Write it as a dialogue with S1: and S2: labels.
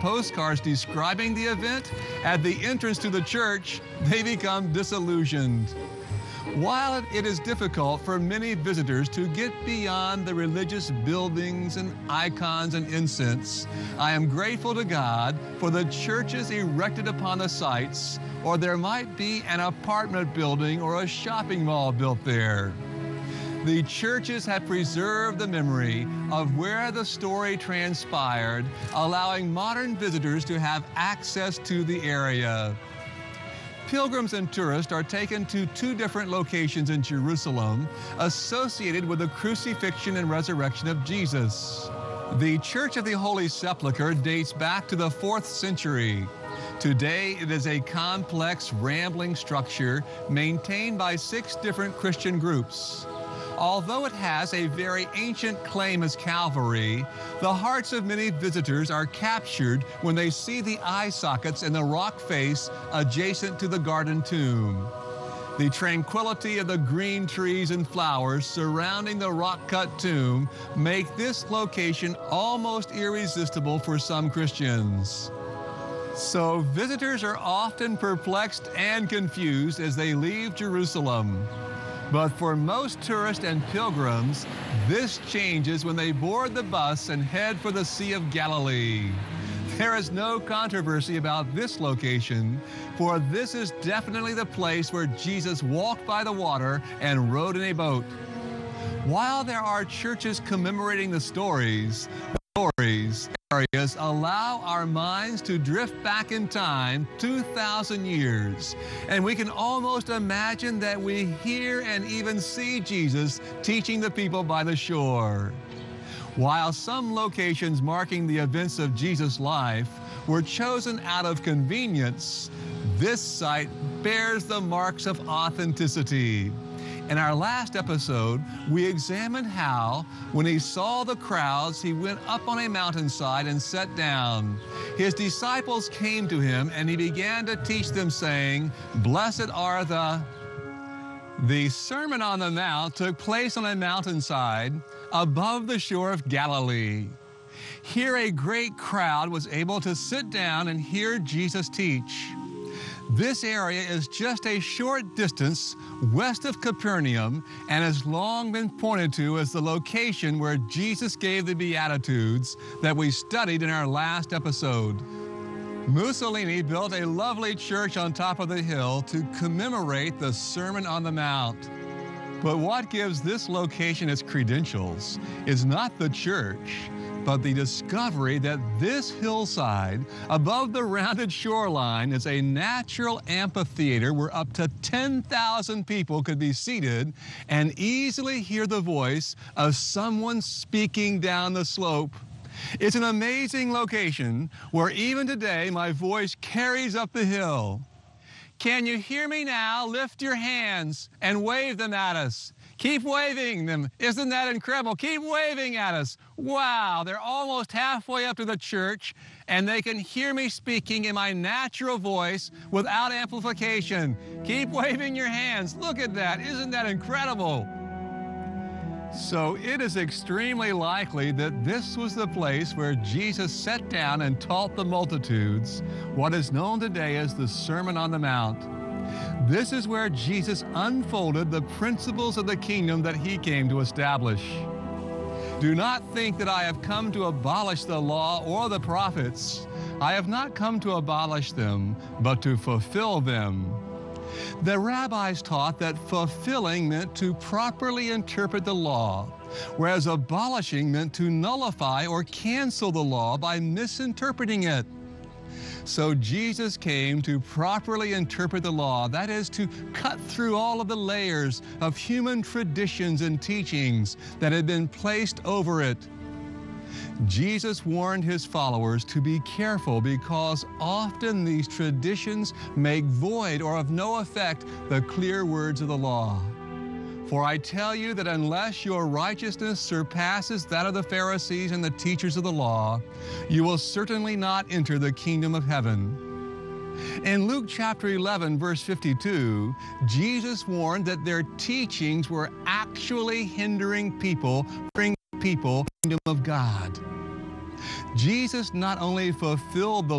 S1: postcards describing the event, at the entrance to the church, they become disillusioned. While it is difficult for many visitors to get beyond the religious buildings and icons and incense, I am grateful to God for the churches erected upon the sites, or there might be an apartment building or a shopping mall built there. The churches have preserved the memory of where the story transpired, allowing modern visitors to have access to the area. Pilgrims and tourists are taken to two different locations in Jerusalem associated with the crucifixion and resurrection of Jesus. The Church of the Holy Sepulchre dates back to the 4th century. Today, it is a complex, rambling structure maintained by 6 different Christian groups. Although it has a very ancient claim as Calvary, the hearts of many visitors are captured when they see the eye sockets in the rock face adjacent to the garden tomb. The tranquility of the green trees and flowers surrounding the rock-cut tomb make this location almost irresistible for some Christians. So visitors are often perplexed and confused as they leave Jerusalem. But for most tourists and pilgrims, this changes when they board the bus and head for the Sea of Galilee. There is no controversy about this location, for this is definitely the place where Jesus walked by the water and rode in a boat. While there are churches commemorating the stories areas allow our minds to drift back in time 2,000 years, and we can almost imagine that we hear and even see Jesus teaching the people by the shore. While some locations marking the events of Jesus' life were chosen out of convenience, this site bears the marks of authenticity. In our last episode, we examined how, when he saw the crowds, he went up on a mountainside and sat down. His disciples came to him, and he began to teach them, saying, "Blessed are the..." The Sermon on the Mount took place on a mountainside above the shore of Galilee. Here a great crowd was able to sit down and hear Jesus teach. This area is just a short distance west of Capernaum and has long been pointed to as the location where Jesus gave the Beatitudes that we studied in our last episode. Mussolini built a lovely church on top of the hill to commemorate the Sermon on the Mount. But what gives this location its credentials is not the church, but the discovery that this hillside above the rounded shoreline is a natural amphitheater where up to 10,000 people could be seated and easily hear the voice of someone speaking down the slope. It's an amazing location where even today my voice carries up the hill. Can you hear me now? Lift your hands and wave them at us. Keep waving them. Isn't that incredible? Keep waving at us. Wow, they're almost halfway up to the church, and they can hear me speaking in my natural voice without amplification. Keep waving your hands. Look at that. Isn't that incredible? So it is extremely likely that this was the place where Jesus sat down and taught the multitudes what is known today as the Sermon on the Mount. This is where Jesus unfolded the principles of the kingdom that he came to establish. Do not think that I have come to abolish the law or the prophets. I have not come to abolish them, but to fulfill them. The rabbis taught that fulfilling meant to properly interpret the law, whereas abolishing meant to nullify or cancel the law by misinterpreting it. So Jesus came to properly interpret the law, that is, to cut through all of the layers of human traditions and teachings that had been placed over it. Jesus warned his followers to be careful because often these traditions make void or of no effect the clear words of the law. For I tell you that unless your righteousness surpasses that of the Pharisees and the teachers of the law, you will certainly not enter the kingdom of heaven. In Luke chapter 11, verse 52, Jesus warned that their teachings were actually hindering people, bringing people the kingdom of God. Jesus not only fulfilled the